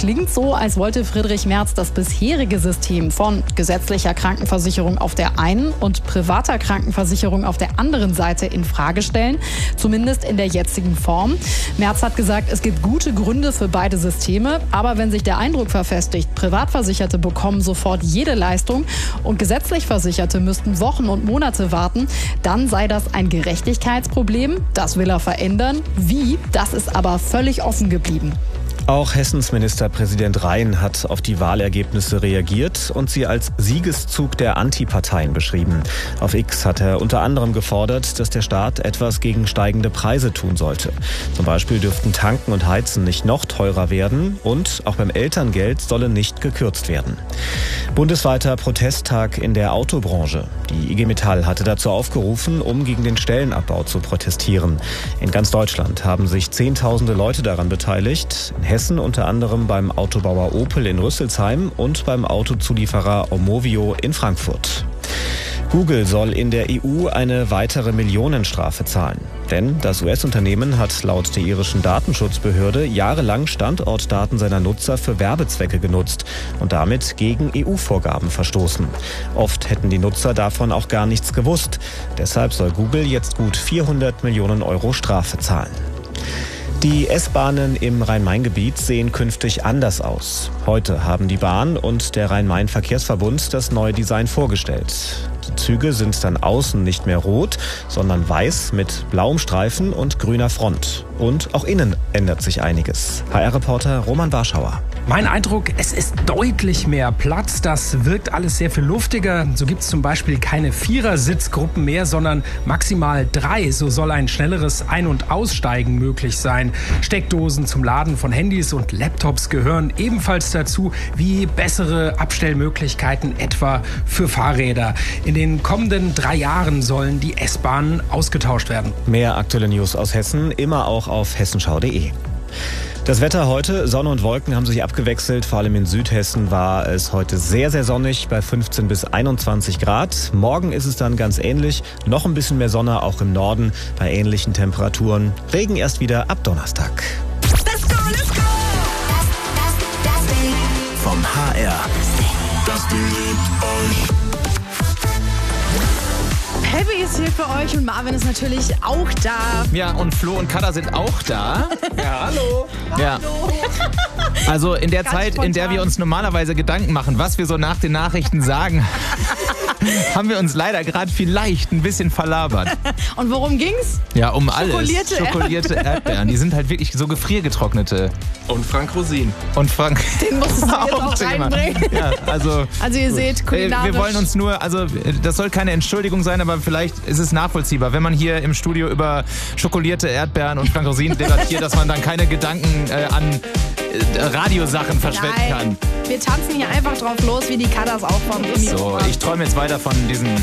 klingt so, als wollte Friedrich Merz das bisherige System von gesetzlicher Krankenversicherung auf der einen und privater Krankenversicherung auf der anderen Seite in Frage stellen, zumindest in der jetzigen Form. Merz hat gesagt, es gibt gute Gründe für beide Systeme, aber wenn sich der Eindruck verfestigt, Privatversicherte bekommen sofort jede Leistung und gesetzlich Versicherte müssten Wochen und Monate warten, dann sei das ein Gerechtigkeitsproblem. Das will er verändern. Wie? Das ist aber völlig offen geblieben. Auch Hessens Ministerpräsident Rhein hat auf die Wahlergebnisse reagiert und sie als Siegeszug der Antiparteien beschrieben. Auf X hat er unter anderem gefordert, dass der Staat etwas gegen steigende Preise tun sollte. Zum Beispiel dürften Tanken und Heizen nicht noch teurer werden und auch beim Elterngeld solle nicht gekürzt werden. Bundesweiter Protesttag in der Autobranche. Die IG Metall hatte dazu aufgerufen, um gegen den Stellenabbau zu protestieren. In ganz Deutschland haben sich Zehntausende Leute daran beteiligt. In Hessen unter anderem beim Autobauer Opel in Rüsselsheim und beim Autozulieferer Aumovio in Frankfurt. Google soll in der EU eine weitere Millionenstrafe zahlen. Denn das US-Unternehmen hat laut der irischen Datenschutzbehörde jahrelang Standortdaten seiner Nutzer für Werbezwecke genutzt und damit gegen EU-Vorgaben verstoßen. Oft hätten die Nutzer davon auch gar nichts gewusst. Deshalb soll Google jetzt gut 400 Millionen Euro Strafe zahlen. Die S-Bahnen im Rhein-Main-Gebiet sehen künftig anders aus. Heute haben die Bahn und der Rhein-Main-Verkehrsverbund das neue Design vorgestellt. Die Züge sind dann außen nicht mehr rot, sondern weiß mit blauem Streifen und grüner Front. Und auch innen ändert sich einiges. HR-Reporter Roman Warschauer. Mein Eindruck, es ist deutlich mehr Platz. Das wirkt alles sehr viel luftiger. So gibt es zum Beispiel keine Vierersitzgruppen mehr, sondern maximal 3. So soll ein schnelleres Ein- und Aussteigen möglich sein. Steckdosen zum Laden von Handys und Laptops gehören ebenfalls dazu, wie bessere Abstellmöglichkeiten etwa für Fahrräder. In den kommenden 3 Jahren sollen die S-Bahnen ausgetauscht werden. Mehr aktuelle News aus Hessen immer auch auf hessenschau.de. Das Wetter heute, Sonne und Wolken haben sich abgewechselt. Vor allem in Südhessen war es heute sehr, sehr sonnig bei 15 bis 21 Grad. Morgen ist es dann ganz ähnlich. Noch ein bisschen mehr Sonne, auch im Norden bei ähnlichen Temperaturen. Regen erst wieder ab Donnerstag. Let's go, let's go! Das Vom HR. Das Ding liebt euch. Happy ist hier für euch und Marvin ist natürlich auch da. Ja, und Flo und Kada sind auch da. Ja, hallo. Ja. Also in der Ganz Zeit, in der spontan. wir uns normalerweise Gedanken machen, was wir so nach den Nachrichten sagen, haben wir uns leider gerade vielleicht ein bisschen verlabert. Und worum ging's? Ja, um alles. Schokolierte Erdbeeren. Die sind halt wirklich so gefriergetrocknete. Und Frank Rosin. Und Frank. Den musstest du jetzt auch Thema. reinbringen. Ja, also ihr seht, kulinarisch. wir wollen uns nur, also das soll keine Entschuldigung sein, aber vielleicht ist es nachvollziehbar, wenn man hier im Studio über schokolierte Erdbeeren und Frank Rosin debattiert, dass man dann keine Gedanken an Radiosachen verschwenden kann. Wir tanzen hier einfach drauf los, wie die Kadas auch vom Mikro. So, ich träume jetzt weiter von diesen